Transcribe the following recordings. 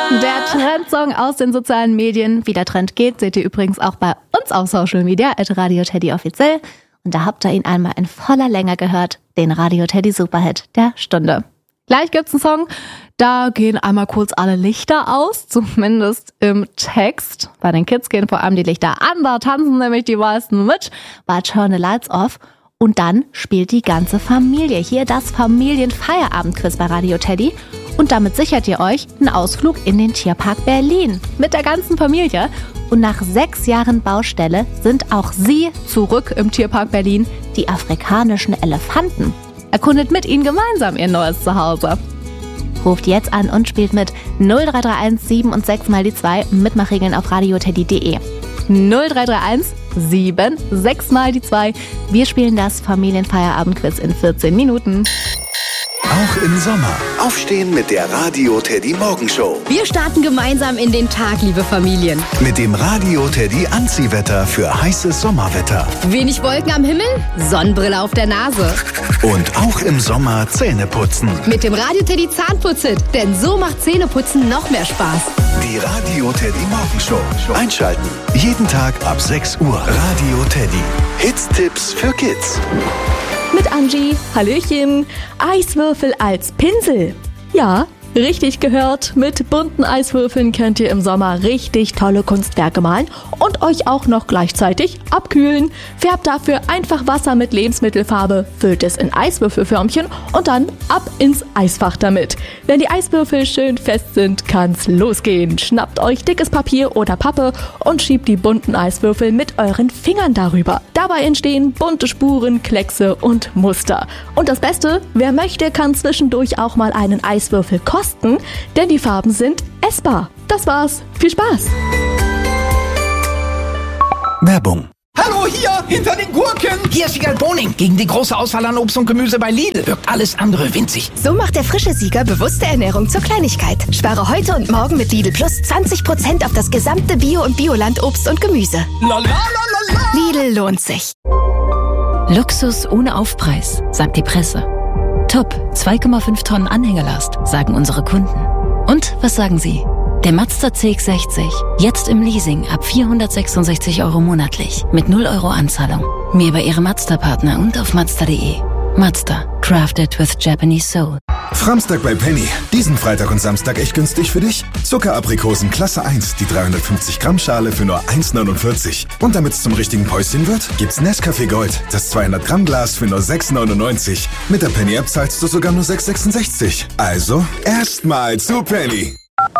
Der Trendsong aus den sozialen Medien. Wie der Trend geht, seht ihr übrigens auch bei uns auf Social Media, @RadioTeddy offiziell. Und da habt ihr ihn einmal in voller Länge gehört, den Radio Teddy Superhit der Stunde. Gleich gibt's einen Song, da gehen einmal kurz alle Lichter aus, zumindest im Text. Bei den Kids gehen vor allem die Lichter an, da tanzen nämlich die meisten mit bei Turn the Lights Off. Und dann spielt die ganze Familie hier das Familienfeierabendquiz bei Radio Teddy. Und damit sichert ihr euch einen Ausflug in den Tierpark Berlin mit der ganzen Familie. Und nach 6 Jahren Baustelle sind auch sie zurück im Tierpark Berlin, die afrikanischen Elefanten. Erkundet mit ihnen gemeinsam ihr neues Zuhause. Ruft jetzt an und spielt mit 0331 7 und 6 mal die 2. Mitmachregeln auf radioteddy.de. 0331 7, 6 mal die 2. Wir spielen das Familienfeierabendquiz in 14 Minuten. Auch im Sommer. Aufstehen mit der Radio Teddy Morgenshow. Wir starten gemeinsam in den Tag, liebe Familien. Mit dem Radio Teddy Anziehwetter für heißes Sommerwetter. Wenig Wolken am Himmel, Sonnenbrille auf der Nase. Und auch im Sommer Zähne putzen. Mit dem Radio Teddy Zahnputzit, denn so macht Zähneputzen noch mehr Spaß. Die Radio Teddy Morgenshow. Einschalten. Jeden Tag ab 6 Uhr. Radio Teddy. Hits-Tipps für Kids. Mit Angie, Hallöchen, Eiswürfel als Pinsel. Ja, richtig gehört, mit bunten Eiswürfeln könnt ihr im Sommer richtig tolle Kunstwerke malen und euch auch noch gleichzeitig abkühlen. Färbt dafür einfach Wasser mit Lebensmittelfarbe, füllt es in Eiswürfelförmchen und dann ab ins Eisfach damit. Wenn die Eiswürfel schön fest sind, kann's losgehen. Schnappt euch dickes Papier oder Pappe und schiebt die bunten Eiswürfel mit euren Fingern darüber. Dabei entstehen bunte Spuren, Kleckse und Muster. Und das Beste, wer möchte, kann zwischendurch auch mal einen Eiswürfel kosten, denn die Farben sind essbar. Das war's. Viel Spaß! Werbung. Hallo, hier, hinter den Gurken! Hier ist Sieger Boning. Gegen die große Auswahl an Obst und Gemüse bei Lidl wirkt alles andere winzig. So macht der frische Sieger bewusste Ernährung zur Kleinigkeit. Spare heute und morgen mit Lidl Plus 20% auf das gesamte Bio- und Bioland-Obst und Gemüse. Lidl lohnt sich. Luxus ohne Aufpreis, sagt die Presse. Top, 2,5 Tonnen Anhängerlast, sagen unsere Kunden. Und was sagen Sie? Der Mazda CX-60, jetzt im Leasing ab 466 € monatlich, mit 0 € Anzahlung. Mehr bei Ihrem Mazda-Partner und auf Mazda.de. Mazda, crafted with Japanese soul. Framstag bei Penny. Diesen Freitag und Samstag echt günstig für dich? Zuckeraprikosen Klasse 1, die 350 Gramm Schale für nur 1,49. Und damit es zum richtigen Päuschen wird, gibt's Nescafé Gold, das 200 Gramm Glas für nur 6,99. Mit der Penny App zahlst du sogar nur 6,66. Also, erstmal zu Penny.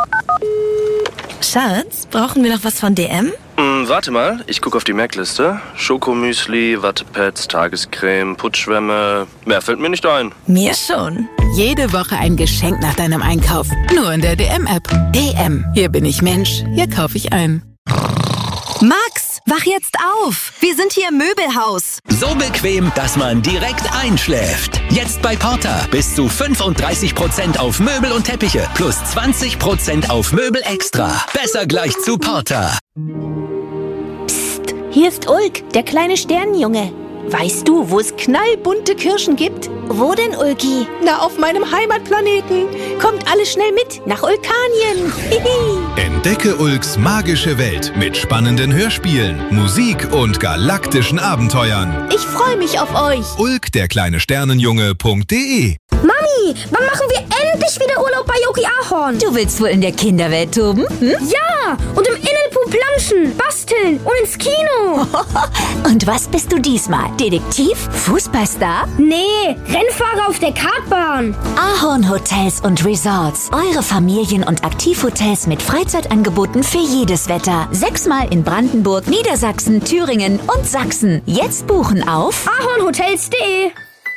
Schatz, brauchen wir noch was von DM? Warte mal, ich gucke auf die Merkliste. Schokomüsli, Wattepads, Tagescreme, Putzschwämme. Mehr fällt mir nicht ein. Mir schon. Jede Woche ein Geschenk nach deinem Einkauf. Nur in der DM-App. DM. Hier bin ich Mensch. Hier kaufe ich ein. Max, wach jetzt auf. Wir sind hier im Möbelhaus. So bequem, dass man direkt einschläft. Jetzt bei Porter bis zu 35% auf Möbel und Teppiche plus 20% auf Möbel extra. Besser gleich zu Porter. Psst, hier ist Ulk, der kleine Sternenjunge. Weißt du, wo es knallbunte Kirschen gibt? Wo denn, Ulki? Na, auf meinem Heimatplaneten. Kommt alle schnell mit nach Ulkanien. Entdecke Ulks magische Welt mit spannenden Hörspielen, Musik und galaktischen Abenteuern. Ich freue mich auf euch. Ulk, der kleine Sternenjunge.de. Mami, wann machen wir endlich wieder Urlaub bei Yogi Ahorn? Du willst wohl in der Kinderwelt toben? Ja, und im Innenpool planschen, basteln und ins Kino. Und was bist du diesmal? Detektiv? Fußballstar? Nee, Rennfahrer auf der Kartbahn. Ahorn Hotels und Resorts. Eure Familien- und Aktivhotels mit Freizeitangeboten für jedes Wetter. 6-mal in Brandenburg, Niedersachsen, Thüringen und Sachsen. Jetzt buchen auf ahornhotels.de.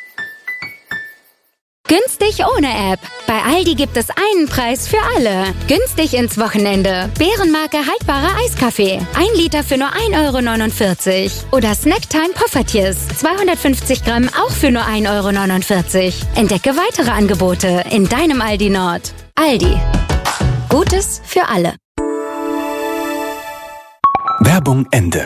Günstig ohne App. Bei Aldi gibt es einen Preis für alle. Günstig ins Wochenende. Bärenmarke haltbarer Eiskaffee. 1 Liter für nur 1,49 €. Oder Snacktime Poffertjes. 250 Gramm auch für nur 1,49 €. Entdecke weitere Angebote in deinem Aldi Nord. Aldi. Gutes für alle. Werbung Ende.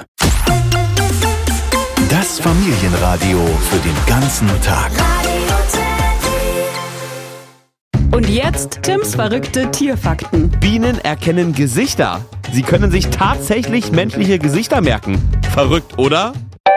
Das Familienradio für den ganzen Tag. Und jetzt Tims verrückte Tierfakten. Bienen erkennen Gesichter. Sie können sich tatsächlich menschliche Gesichter merken. Verrückt, oder?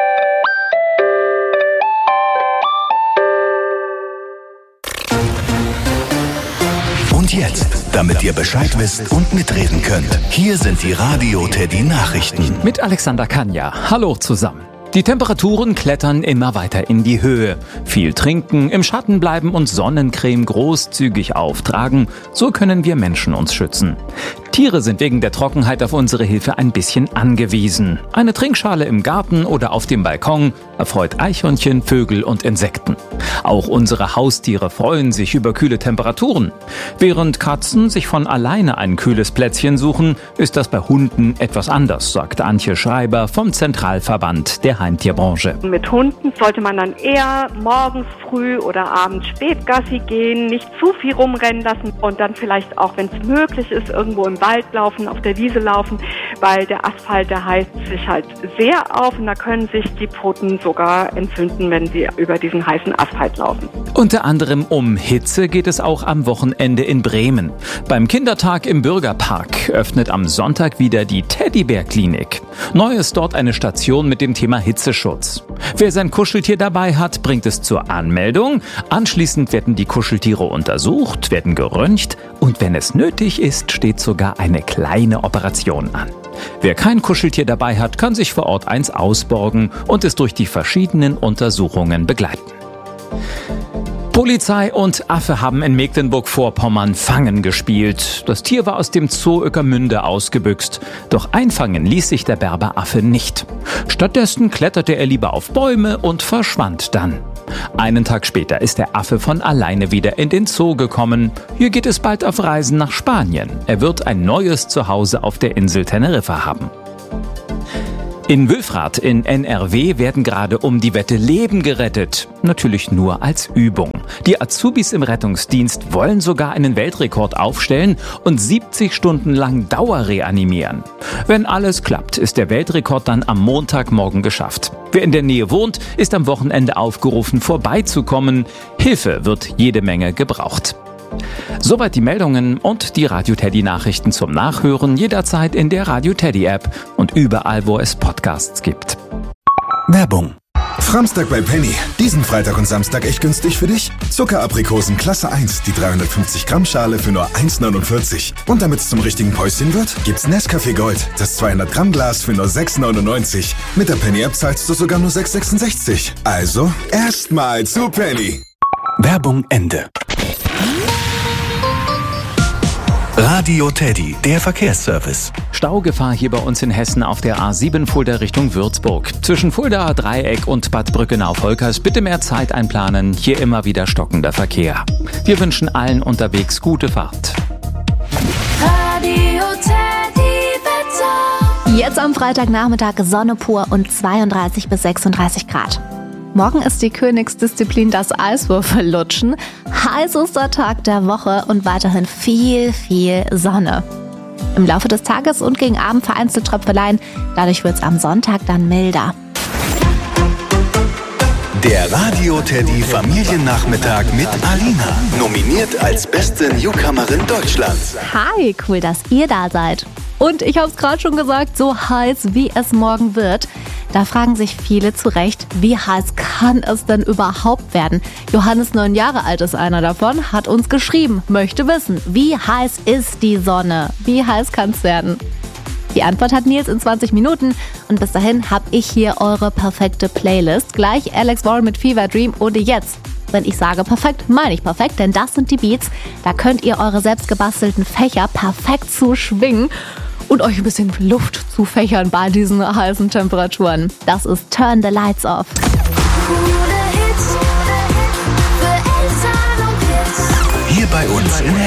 Und jetzt, damit ihr Bescheid wisst und mitreden könnt, hier sind die Radio Teddy Nachrichten. Mit Alexander Kanja. Hallo zusammen. Die Temperaturen klettern immer weiter in die Höhe. Viel trinken, im Schatten bleiben und Sonnencreme großzügig auftragen. So können wir Menschen uns schützen. Tiere sind wegen der Trockenheit auf unsere Hilfe ein bisschen angewiesen. Eine Trinkschale im Garten oder auf dem Balkon erfreut Eichhörnchen, Vögel und Insekten. Auch unsere Haustiere freuen sich über kühle Temperaturen. Während Katzen sich von alleine ein kühles Plätzchen suchen, ist das bei Hunden etwas anders, sagt Antje Schreiber vom Zentralverband der Heimtierbranche. Mit Hunden sollte man dann eher morgens früh oder abends spät Gassi gehen, nicht zu viel rumrennen lassen und dann vielleicht auch, wenn es möglich ist, irgendwo im Wald laufen, auf der Wiese laufen, weil der Asphalt, der heizt sich halt sehr auf und da können sich die Pfoten sogar entzünden, wenn sie über diesen heißen Asphalt laufen. Unter anderem um Hitze geht es auch am Wochenende in Bremen. Beim Kindertag im Bürgerpark öffnet am Sonntag wieder die Teddybär-Klinik. Neu ist dort eine Station mit dem Thema Hitzeschutz. Wer sein Kuscheltier dabei hat, bringt es zur Anmeldung. Anschließend werden die Kuscheltiere untersucht, werden geröntgt und wenn es nötig ist, steht sogar eine kleine Operation an. Wer kein Kuscheltier dabei hat, kann sich vor Ort eins ausborgen und es durch die verschiedenen Untersuchungen begleiten. Polizei und Affe haben in Mecklenburg-Vorpommern Fangen gespielt. Das Tier war aus dem Zoo Ueckermünde ausgebüxt. Doch einfangen ließ sich der Berberaffe nicht. Stattdessen kletterte er lieber auf Bäume und verschwand dann. Einen Tag später ist der Affe von alleine wieder in den Zoo gekommen. Hier geht es bald auf Reisen nach Spanien. Er wird ein neues Zuhause auf der Insel Teneriffa haben. In Wülfrath in NRW werden gerade um die Wette Leben gerettet. Natürlich nur als Übung. Die Azubis im Rettungsdienst wollen sogar einen Weltrekord aufstellen und 70 Stunden lang dauerreanimieren. Wenn alles klappt, ist der Weltrekord dann am Montagmorgen geschafft. Wer in der Nähe wohnt, ist am Wochenende aufgerufen, vorbeizukommen. Hilfe wird jede Menge gebraucht. Soweit die Meldungen und die Radio Teddy Nachrichten zum Nachhören jederzeit in der Radio Teddy App und überall, wo es Podcasts gibt. Werbung. Framstag bei Penny. Diesen Freitag und Samstag echt günstig für dich. Zuckeraprikosen Klasse 1, die 350 Gramm Schale für nur 1,49. Und damit es zum richtigen Päuschen wird, gibt's Nescafé Gold, das 200 Gramm Glas für nur 6,99. Mit der Penny App zahlst du sogar nur 6,66. Also erstmal zu Penny. Werbung Ende. Radio Teddy, der Verkehrsservice. Staugefahr hier bei uns in Hessen auf der A7 Fulda Richtung Würzburg. Zwischen Fulda, Dreieck und Bad Brückenau-Volkers bitte mehr Zeit einplanen. Hier immer wieder stockender Verkehr. Wir wünschen allen unterwegs gute Fahrt. Radio Teddy Wetter. Jetzt am Freitagnachmittag Sonne pur und 32 bis 36 Grad. Morgen ist die Königsdisziplin das Eiswürfellutschen. Heißester Tag der Woche und weiterhin viel Sonne. Im Laufe des Tages und gegen Abend vereinzelt Tröpfeleien. Dadurch wird es am Sonntag dann milder. Der Radio Teddy Familiennachmittag mit Alina. Nominiert als beste Newcomerin Deutschlands. Hi, cool, dass ihr da seid. Und ich habe es gerade schon gesagt, so heiß wie es morgen wird. Da fragen sich viele zu Recht, wie heiß kann es denn überhaupt werden? Johannes, 9 Jahre alt, ist einer davon, hat uns geschrieben, möchte wissen, wie heiß ist die Sonne? Wie heiß kann es werden? Die Antwort hat Nils in 20 Minuten und bis dahin habe ich hier eure perfekte Playlist. Gleich Alex Warren mit Fever Dream und jetzt. Wenn ich sage perfekt, meine ich perfekt, denn das sind die Beats. Da könnt ihr eure selbstgebastelten Fächer perfekt zuschwingen und euch ein bisschen Luft zu fächern bei diesen heißen Temperaturen. Das ist Turn the Lights Off. Hier bei uns in